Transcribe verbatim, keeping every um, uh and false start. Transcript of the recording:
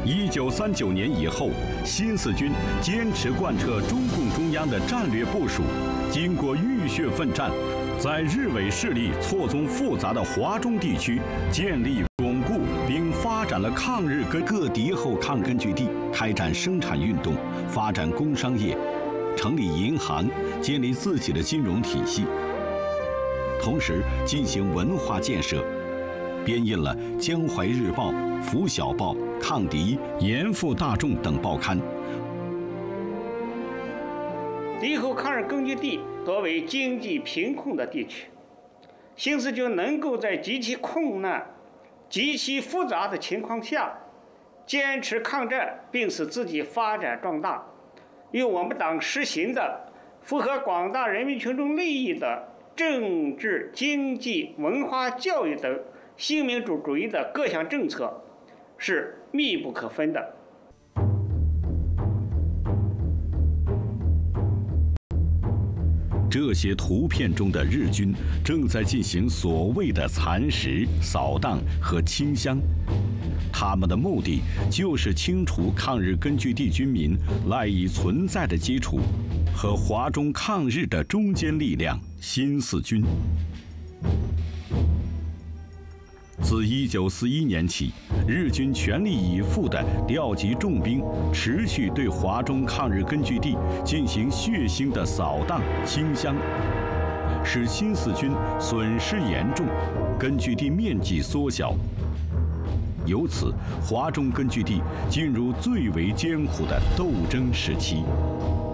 一九三九年以后，新四军坚持贯彻中共中央的战略部署，经过浴血奋战，在日伪势力错综复杂的华中地区建立、巩固并发展了抗日跟各敌后抗根据地，开展生产运动，发展工商业，成立银行，建立自己的金融体系，同时进行文化建设，编印了《江淮日报》《拂晓报》《抗敌》《严复大众》等报刊。 敌后抗日根据地多为经济贫困的地区，新四军能够在极其困难、极其复杂的情况下，坚持抗战，并使自己发展壮大，与我们党实行的符合广大人民群众利益的政治、经济、文化、教育等新民主主义的各项政策是密不可分的。 这些图片中的日军正在进行所谓的蚕食、扫荡和清乡，他们的目的就是清除抗日根据地军民赖以存在的基础和华中抗日的中坚力量新四军。自一九四一年起，日军全力以赴地调集重兵，持续对华中抗日根据地进行血腥的扫荡、清乡，使新四军损失严重，根据地面积缩小。由此，华中根据地进入最为艰苦的斗争时期。